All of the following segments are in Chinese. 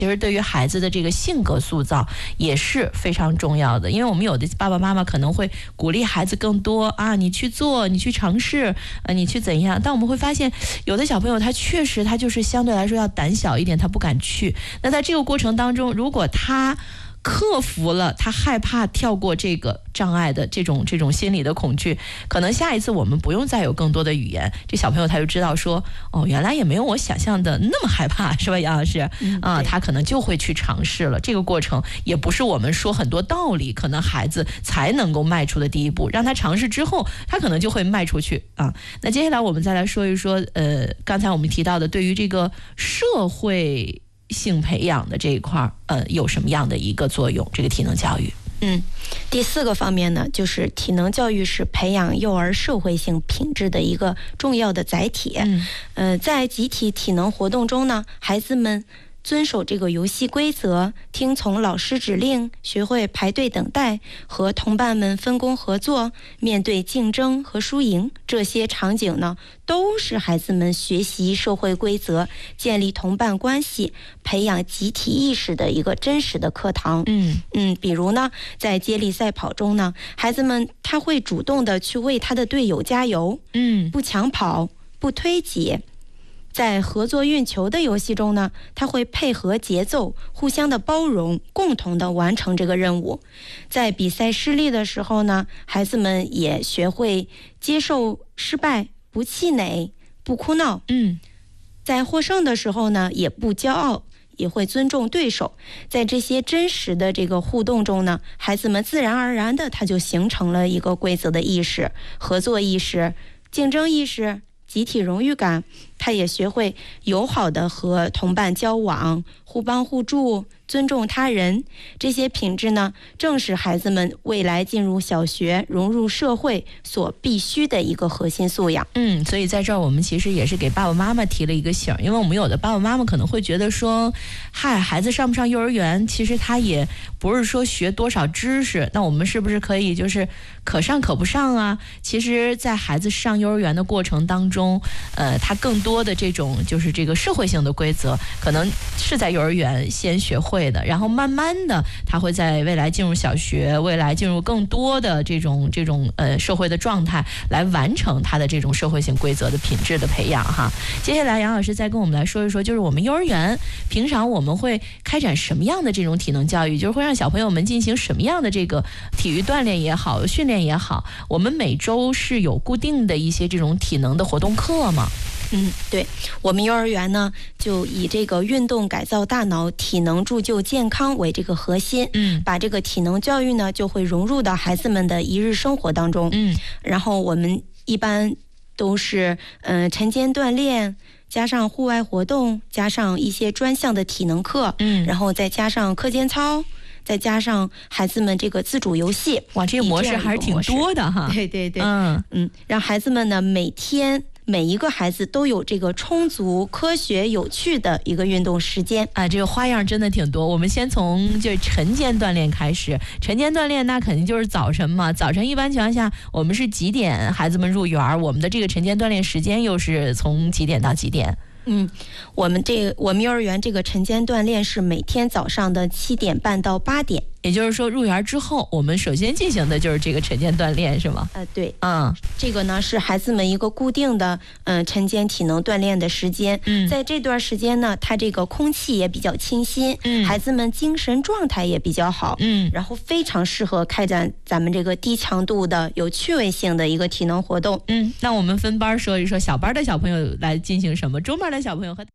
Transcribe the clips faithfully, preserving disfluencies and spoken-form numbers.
其实对于孩子的这个性格塑造也是非常重要的，因为我们有的爸爸妈妈可能会鼓励孩子更多啊，你去做，你去尝试，呃，你去怎样。但我们会发现，有的小朋友他确实他就是相对来说要胆小一点，他不敢去。那在这个过程当中，如果他克服了他害怕跳过这个障碍的这种这种心理的恐惧，可能下一次我们不用再有更多的语言，这小朋友他就知道说，哦，原来也没有我想象的那么害怕，是吧，杨老师？嗯、啊，他可能就会去尝试了。这个过程也不是我们说很多道理，可能孩子才能够迈出的第一步，让他尝试之后，他可能就会迈出去啊。那接下来我们再来说一说，呃，刚才我们提到的对于这个社会性培养的这一块，呃，有什么样的一个作用？这个体能教育。 嗯，第四个方面呢，就是体能教育是培养幼儿社会性品质的一个重要的载体。嗯，呃，在集体体能活动中呢，孩子们遵守这个游戏规则，听从老师指令，学会排队等待，和同伴们分工合作，面对竞争和输赢，这些场景呢，都是孩子们学习社会规则、建立同伴关系、培养集体意识的一个真实的课堂。嗯嗯，比如呢，在接力赛跑中呢，孩子们他会主动的去为他的队友加油，嗯，不抢跑，不推挤。在合作运球的游戏中呢，他会配合节奏，互相的包容，共同的完成这个任务。在比赛失利的时候呢，孩子们也学会接受失败，不气馁，不哭闹。嗯，在获胜的时候呢，也不骄傲，也会尊重对手。在这些真实的这个互动中呢，孩子们自然而然的他就形成了一个规则的意识、合作意识、竞争意识、集体荣誉感。他也学会友好的和同伴交往，互帮互助，尊重他人。这些品质呢，正是孩子们未来进入小学、融入社会所必须的一个核心素养。 嗯，所以在这儿我们其实也是给爸爸妈妈提了一个醒，因为我们有的爸爸妈妈可能会觉得说，嗨，孩子上不上幼儿园，其实他也不是说学多少知识，那我们是不是可以就是可上可不上啊？其实在孩子上幼儿园的过程当中，呃，他更多多的这种就是这个社会性的规则，可能是在幼儿园先学会的，然后慢慢的他会在未来进入小学，未来进入更多的这种这种呃社会的状态，来完成他的这种社会性规则的品质的培养哈。接下来杨老师再跟我们来说一说，就是我们幼儿园平常我们会开展什么样的这种体能教育，就是会让小朋友们进行什么样的这个体育锻炼也好，训练也好，我们每周是有固定的一些这种体能的活动课吗？ 嗯，对，我们幼儿园呢，就以这个运动改造大脑、体能铸就健康为这个核心，嗯，把这个体能教育呢，就会融入到孩子们的一日生活当中，嗯，然后我们一般都是嗯、呃、晨间锻炼，加上户外活动，加上一些专项的体能课，嗯，然后再加上课间操。再加上孩子们这个自主游戏， 哇，这个模式还是挺多的哈。 对对对，嗯嗯，让孩子们呢每天每一个孩子都有这个充足、科学、有趣的一个运动时间啊，这个花样真的挺多。我们先从就晨间锻炼开始，晨间锻炼那肯定就是早晨嘛。早晨一般情况下，我们是几点孩子们入园？我们的这个晨间锻炼时间又是从几点到几点？ 嗯，我们这我们幼儿园这个晨间锻炼是每天早上的七点半到八点。 也就是说，入园之后，我们首先进行的就是这个晨间锻炼，是吗？ 呃，对，嗯，这个呢是孩子们一个固定的，嗯、呃，晨间体能锻炼的时间。嗯，在这段时间呢，它这个空气也比较清新，嗯，孩子们精神状态也比较好，嗯，然后非常适合开展咱们这个低强度的、有趣味性的一个体能活动。 嗯，那我们分班说一说，小班的小朋友来进行什么，中班的小朋友和。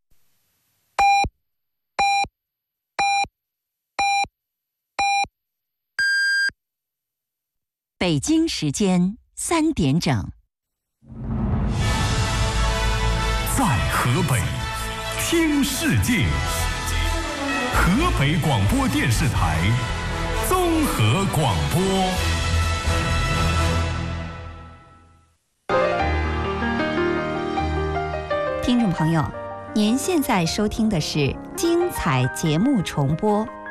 北京时间三点整， 在河北听世界，河北广播电视台综合广播。 听众朋友，您现在收听的是精彩节目重播。